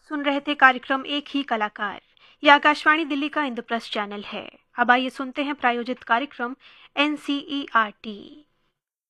सुन रहे थे कार्यक्रम एक ही कलाकार। यह आकाशवाणी दिल्ली का इंद्रप्रस्थ चैनल है। अब आइए सुनते हैं प्रायोजित कार्यक्रम NCERT।